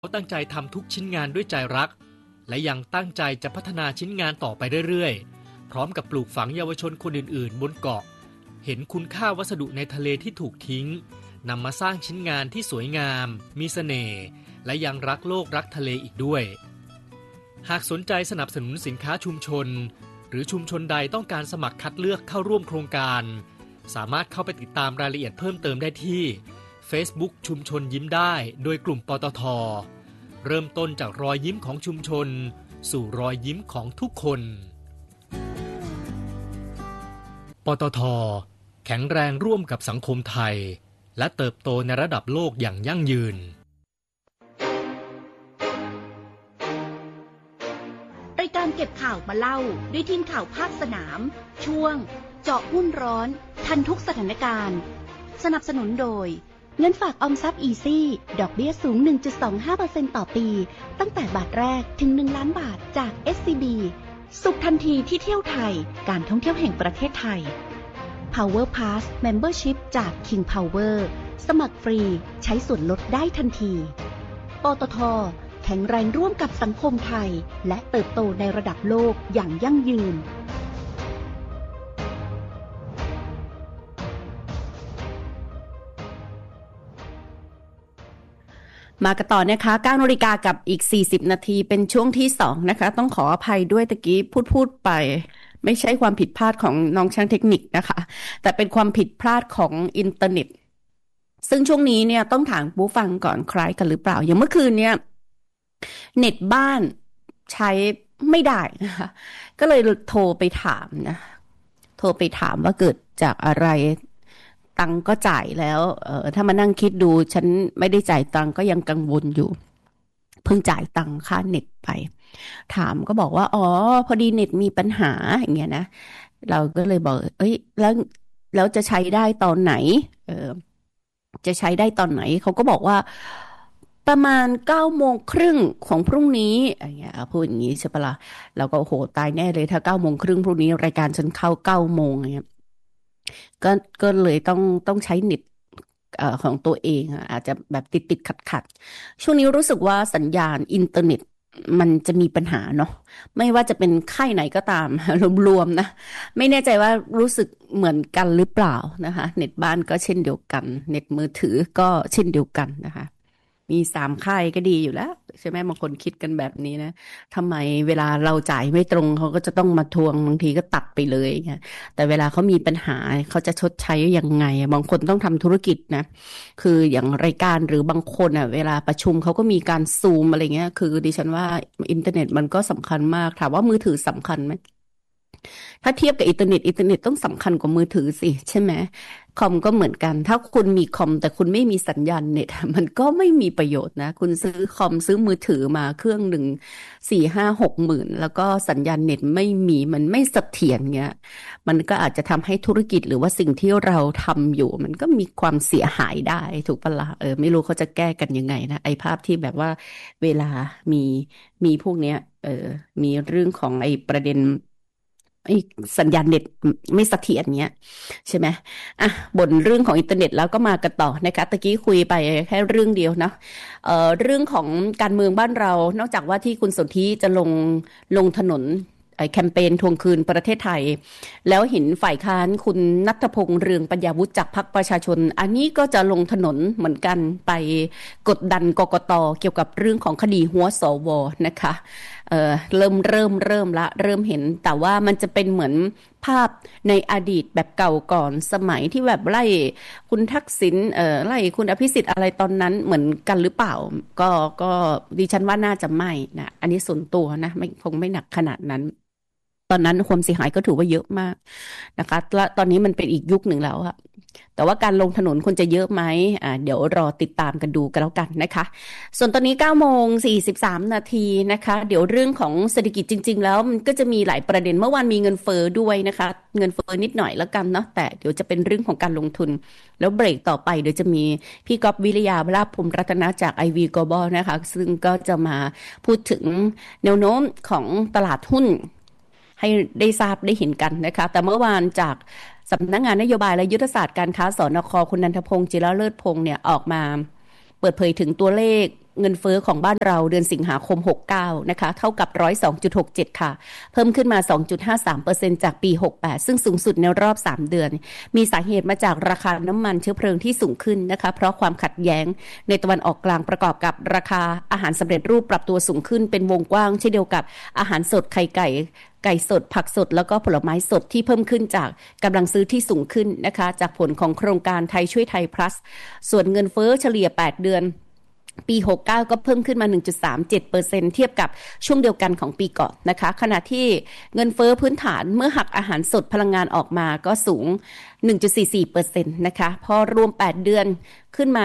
เขาตั้งใจทำทุกชิ้นงานด้วยใจรักและยังตั้งใจจะพัฒนาชิ้นงานต่อไปเรื่อยๆพร้อมกับปลูกฝังเยาวชนคนอื่นๆบนเกาะเห็นคุณค่าวัสดุในทะเลที่ถูกทิ้งนำมาสร้างชิ้นงานที่สวยงามมีเสน่ห์และยังรักโลกรักทะเลอีกด้วยหากสนใจสนับสนุนสินค้าชุมชนหรือชุมชนใดต้องการสมัครคัดเลือกเข้าร่วมโครงการสามารถเข้าไปติดตามรายละเอียดเพิ่มเติมได้ที่ Facebook ชุมชนยิ้มได้โดยกลุ่มปตท.เริ่มต้นจากรอยยิ้มของชุมชนสู่รอยยิ้มของทุกคนปตท.แข็งแรงร่วมกับสังคมไทยและเติบโตในระดับโลกอย่างยั่งยืนรายการเก็บข่าวมาเล่าด้วยทีมข่าวภาคสนามช่วงเจาะหุ้นร้อนทันทุกสถานการณ์สนับสนุนโดยเงินฝากออมทรัพย์อีซี่ดอกเบี้ยสูง 1.25% ต่อปีตั้งแต่บาทแรกถึง1ล้านบาทจาก SCB สุขทันทีที่เที่ยวไทยการท่องเที่ยวแห่งประเทศไทย Power Pass Membership จาก King Power สมัครฟรีใช้ส่วนลดได้ทันทีปตท.แข็งแรงร่วมกับสังคมไทยและเติบโตในระดับโลกอย่างยั่งยืนมากันต่อนะคะ9 นาฬิกากับอีก40นาทีเป็นช่วงที่2นะคะต้องขออภัยด้วยตะกี้พูดไปไม่ใช่ความผิดพลาดของน้องช่างเทคนิคนะคะแต่เป็นความผิดพลาดของอินเทอร์เน็ตซึ่งช่วงนี้เนี่ยต้องถามผู้ฟังก่อนคล้ายกันหรือเปล่าอย่างเมื่อคืนเนี่ยเน็ตบ้านใช้ไม่ได้นะคะก็เลยโทรไปถามว่าเกิดจากอะไรตังก็จ่ายแล้วถ้ามานั่งคิดดูฉันไม่ได้จ่ายตังก็ยังกังวลอยู่เพิ่งจ่ายตังค่าเน็ตไปถามก็บอกว่าอ๋อพอดีเน็ตมีปัญหาอย่างเงี้ยนะเราก็เลยบอกแล้วจะใช้ได้ตอนไหนจะใช้ได้ตอนไหนเขาก็บอกว่าประมาณ9:30ของพรุ่งนี้อย่างเงี้ยพูดอย่างงี้ใช่ปะล่ะเราก็โหตายแน่เลยถ้า9:30พรุ่งนี้รายการฉันเข้า9 โมงอย่างเงี้ยก็เลยต้องใช้เน็ตของตัวเองอาจจะแบบติดขัดช่วงนี้รู้สึกว่าสัญญาณอินเทอร์เน็ตมันจะมีปัญหาเนาะไม่ว่าจะเป็นค่ายไหนก็ตามรวมๆนะไม่แน่ใจว่ารู้สึกเหมือนกันหรือเปล่านะคะเน็ตบ้านก็เช่นเดียวกันเน็ตมือถือก็เช่นเดียวกันนะคะมี3ค่ายก็ดีอยู่แล้วใช่ไหมบางคนคิดกันแบบนี้นะทำไมเวลาเราจ่ายไม่ตรงเขาก็จะต้องมาทวงบางทีก็ตัดไปเลยแต่เวลาเขามีปัญหาเขาจะชดใช้ยังไงบางคนต้องทำธุรกิจนะคืออย่างรายการหรือบางคนเวลาประชุมเขาก็มีการซูมอะไรเงี้ยคือดิฉันว่าอินเทอร์เน็ตมันก็สำคัญมากถามว่ามือถือสำคัญไหมถ้าเทียบกับอินเทอร์เน็ตต้องสำคัญกว่ามือถือสิใช่ไหมคอมก็เหมือนกันถ้าคุณมีคอมแต่คุณไม่มีสัญญาณเน็ตมันก็ไม่มีประโยชน์นะคุณซื้อคอมซื้อมือถือมาเครื่องหนึ่ง4-5-6 หมื่นแล้วก็สัญญาณเน็ตไม่มีมันไม่เสถียรเงี้ยมันก็อาจจะทำให้ธุรกิจหรือว่าสิ่งที่เราทำอยู่มันก็มีความเสียหายได้ถูกปะล่ะไม่รู้เขาจะแก้กันยังไงนะไอ้ภาพที่แบบว่าเวลามีพวกเนี้ยมีเรื่องของไอ้ประเด็นสัญญาณเน็ตไม่เสถียรเงี้ยใช่ไหมบ่นเรื่องของอินเทอร์เน็ตแล้วก็มากันต่อนะคะตะกี้คุยไปแค่เรื่องเดียวนะเรื่องของการเมืองบ้านเรานอกจากว่าที่คุณสนธิจะลงถนนแคมเปญทวงคืนประเทศไทยแล้วเห็นฝ่ายค้านคุณณัฐพงษ์เรืองปัญญาวุฒิจากพรรคประชาชนอันนี้ก็จะลงถนนเหมือนกันไปกดดันกกต.เกี่ยวกับเรื่องของคดีหัวสว.นะคะเริ่มเห็นแต่ว่ามันจะเป็นเหมือนภาพในอดีตแบบเก่าก่อนสมัยที่แบบไล่คุณทักษิณไล่คุณอภิสิทธิ์อะไรตอนนั้นเหมือนกันหรือเปล่าก็ดิฉันว่าน่าจะไม่นะอันนี้ส่วนตัวนะคงไม่หนักขนาดนั้นตอนนั้นความเสียหายก็ถือว่าเยอะมากนะคะและตอนนี้มันเป็นอีกยุคหนึ่งแล้วอะแต่ว่าการลงถนนคนจะเยอะไหมเดี๋ยวรอติดตามกันดูกันแล้วกันนะคะส่วนตอนนี้9:43นะคะเดี๋ยวเรื่องของเศรษฐกิจจริงๆแล้วมันก็จะมีหลายประเด็นเมื่อวานมีเงินเฟ้อด้วยนะคะเงินเฟ้อนิดหน่อยแล้วกันเนาะแต่เดี๋ยวจะเป็นเรื่องของการลงทุนแล้วเบรกต่อไปเดี๋ยวจะมีพี่ก๊อฟวิริยาลาภพรหมรัตนะจาก IV Global นะคะซึ่งก็จะมาพูดถึงแนวโน้มของตลาดหุ้นให้ได้ทราบได้เห็นกันนะคะแต่เมื่อวานจากสำนักงานนโยบายและยุทธศาสตร์การค้าสนค.คุณนันทพงษ์จิรเลิศพงษ์เนี่ยออกมาเปิดเผยถึงตัวเลขเงินเฟ้อของบ้านเราเดือนสิงหาคม69นะคะเท่ากับ 102.67 ค่ะเพิ่มขึ้นมา 2.53% จากปี68ซึ่งสูงสุดในรอบ3เดือนมีสาเหตุมาจากราคาน้ำมันเชื้อเพลิงที่สูงขึ้นนะคะเพราะความขัดแย้งในตะวันออกกลางประกอบกับราคาอาหารสำเร็จรูปปรับตัวสูงขึ้นเป็นวงกว้างเช่นเดียวกับอาหารสดไข่ไก่สดผักสดแล้วก็ผลไม้สดที่เพิ่มขึ้นจากกำลังซื้อที่สูงขึ้นนะคะจากผลของโครงการไทยช่วยไทย plus ส่วนเงินเฟ้อเฉลี่ย8เดือนปี69ก็เพิ่มขึ้นมา 1.37% เทียบกับช่วงเดียวกันของปีก่อนนะคะขณะที่เงินเฟ้อพื้นฐานเมื่อหักอาหารสดพลังงานออกมาก็สูง 1.44% นะคะพอรวม8เดือนขึ้นมา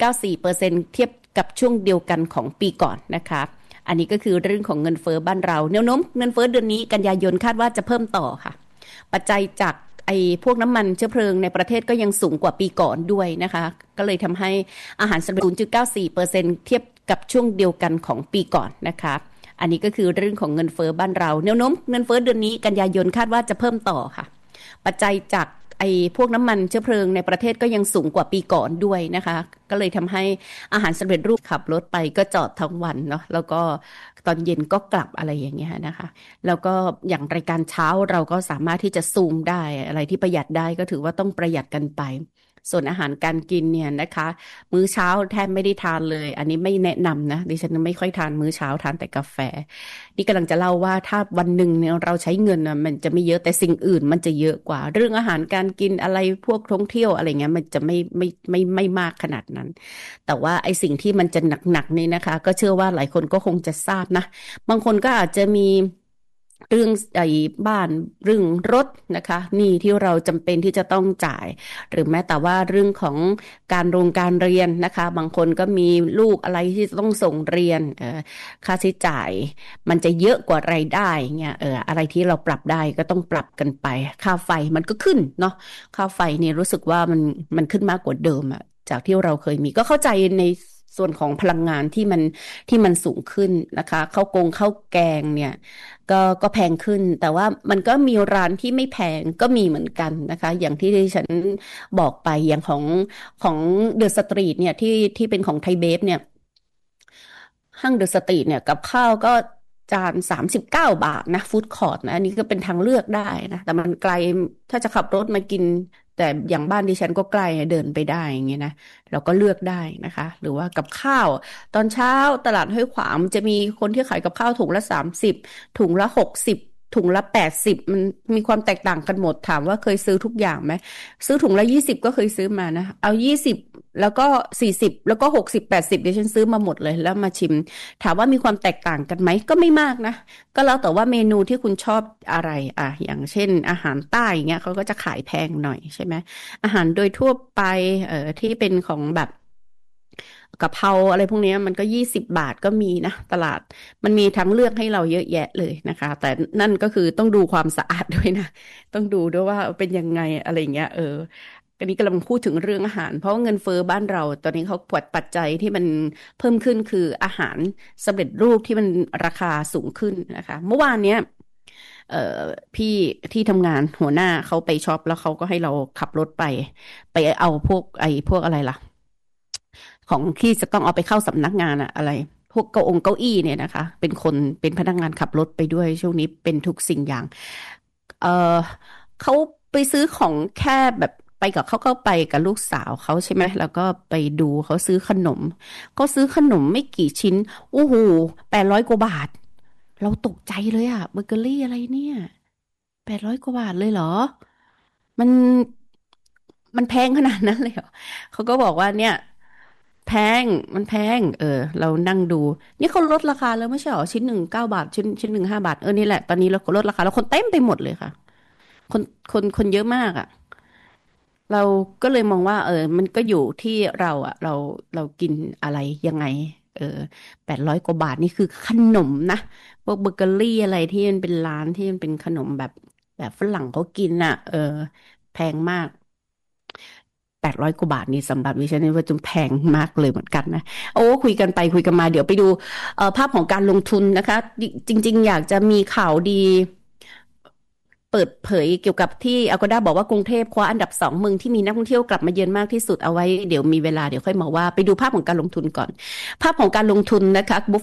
0.94% เทียบกับช่วงเดียวกันของปีก่อนนะคะอันนี้ก็คือเรื่องของเงินเฟ้อบ้านเราแนวโน้มเงินเฟ้อเดือนนี้กันยายนคาดว่าจะเพิ่มต่อค่ะปัจจัยจากพวกน้ำมันเชื้อเพลิงในประเทศก็ยังสูงกว่าปีก่อนด้วยนะคะก็เลยทำให้อาหารสำเร็จ 0.94% เทียบกับช่วงเดียวกันของปีก่อนนะคะอันนี้ก็คือเรื่องของเงินเฟ้อบ้านเราแนวโน้มเงินเฟ้อเดือนนี้กันยายนคาดว่าจะเพิ่มต่อค่ะปัจจัยจากพวกน้ำมันเชื้อเพลิงในประเทศก็ยังสูงกว่าปีก่อนด้วยนะคะก็เลยทำให้อาหารสำเร็จรูปขับรถไปก็จอดทั้งวันเนาะแล้วก็ตอนเย็นก็กลับอะไรอย่างเงี้ยนะคะแล้วก็อย่างรายการเช้าเราก็สามารถที่จะซูมได้อะไรที่ประหยัดได้ก็ถือว่าต้องประหยัดกันไปส่วนอาหารการกินเนี่ยนะคะมื้อเช้าแทบไม่ได้ทานเลยอันนี้ไม่แนะนำนะดิฉันไม่ค่อยทานมื้อเช้าทานแต่กาแฟนี่กำลังจะเล่าว่าถ้าวันหนึ่งเนี่ยเราใช้เงินมันจะไม่เยอะแต่สิ่งอื่นมันจะเยอะกว่าเรื่องอาหารการกินอะไรพวกท่องเที่ยวอะไรเงี้ยมันจะไม่มากขนาดนั้นแต่ว่าไอ้สิ่งที่มันจะหนักๆนี่นะคะก็เชื่อว่าหลายคนก็คงจะทราบนะบางคนก็อาจจะมีเรื่องบ้านเรื่องรถนะคะนี่ที่เราจำเป็นที่จะต้องจ่ายหรือแม้แต่ว่าเรื่องของการเรียนนะคะบางคนก็มีลูกอะไรที่ต้องส่งเรียนค่าใช้จ่ายมันจะเยอะกว่ารายได้เงี้ยอะไรที่เราปรับได้ก็ต้องปรับกันไปค่าไฟมันก็ขึ้นเนาะค่าไฟนี่รู้สึกว่ามันขึ้นมากกว่าเดิมอะจากที่เราเคยมีก็เข้าใจในส่วนของพลังงานที่มันสูงขึ้นนะคะข้าวแกงเนี่ยก็แพงขึ้นแต่ว่ามันก็มีร้านที่ไม่แพงก็มีเหมือนกันนะคะอย่างที่ฉันบอกไปอย่างของเดอะสตรีทเนี่ยที่เป็นของไทยเบฟเนี่ยห้างเดอะสตรีทเนี่ยกับข้าวก็จาน39 บาทนะฟู้ดคอร์ทนะอันนี้ก็เป็นทางเลือกได้นะแต่มันไกลถ้าจะขับรถมากินแต่อย่างบ้านดิฉันก็ใกล้เดินไปได้อย่างเงี้ยนะเราก็เลือกได้นะคะหรือว่ากับข้าวตอนเช้าตลาดห้วยขวางจะมีคนที่ขายกับข้าวถุงละ30ถุงละ60ถุงละ80มันมีความแตกต่างกันหมดถามว่าเคยซื้อทุกอย่างไหมซื้อถุงละ20ก็เคยซื้อมานะเอา20แล้วก็40แล้วก็60 80ดิฉันซื้อมาหมดเลยแล้วมาชิมถามว่ามีความแตกต่างกันไหมก็ไม่มากนะก็แล้วแต่ว่าเมนูที่คุณชอบอะไรอย่างเช่นอาหารใต้อย่างเงี้ยเขาก็จะขายแพงหน่อยใช่ไหมอาหารโดยทั่วไปที่เป็นของแบบกะเพราอะไรพวกนี้มันก็20 บาทก็มีนะตลาดมันมีทางเลือกให้เราเยอะแยะเลยนะคะแต่นั่นก็คือต้องดูความสะอาดด้วยนะต้องดูด้วยว่าเป็นยังไงอะไรเงี้ยอันนี้กำลังพูดถึงเรื่องอาหารเพราะเงินเฟ้อบ้านเราตอนนี้เขาปัจจัยที่มันเพิ่มขึ้นคืออาหารสำเร็จรูปที่มันราคาสูงขึ้นนะคะเมื่อวานเนี้ยพี่ที่ทำงานหัวหน้าเขาไปช็อปแล้วเขาก็ให้เราขับรถไปเอาพวกอะไรล่ะของที่จะต้องเอาไปเข้าสำนักงานอะไรพวกเก้าอี้เนี่ยนะคะเป็นพนักงานขับรถไปด้วยช่วงนี้เป็นทุกสิ่งอย่างเขาไปซื้อของแค่แบบไปกับเขาไปกับลูกสาวเขาใช่ไหมแล้วก็ไปดูเขาซื้อขนมก็ซื้อขนมไม่กี่ชิ้นโอ้โห800 กว่าบาทเราตกใจเลยเบเกอรี่อะไรเนี่ย800 กว่าบาทเลยเหรอมันมันแพงขนาดนั้นเลยเหรอเขาก็บอกว่าเนี่ยแพงมันแพงเรานั่งดูนี่เขาลดราคาแล้วไม่ใช่หรอชิ้นหนึ่ง9 บาทชิ้นหนึ่ง5 บาทนี่แหละตอนนี้เราลดราคาแล้วคนเต็มไปหมดเลยค่ะคนเยอะมากเราก็เลยมองว่ามันก็อยู่ที่เรากินอะไรยังไง800 กว่าบาทนี่คือขนมนะพวกเบเกอรี่อะไรที่มันเป็นร้านที่มันเป็นขนมแบบฝรั่งเขากินแพงมาก800 กว่าบาทนี่สำหรับดิฉันนี่ว่าจนแพงมากเลยเหมือนกันนะโอ้คุยกันไปคุยกันมาเดี๋ยวไปดูภาพของการลงทุนนะคะจริงๆอยากจะมีข่าวดีเปิดเผยเกี่ยวกับที่ Agoda บอกว่ากรุงเทพคว้าอันดับ2เมืองที่มีนักท่องเที่ยวกลับมาเยือนมากที่สุดเอาไว้เดี๋ยวมีเวลาเดี๋ยวค่อยมาว่าไปดูภาพของการลงทุนก่อนภาพของการลงทุนนะคะ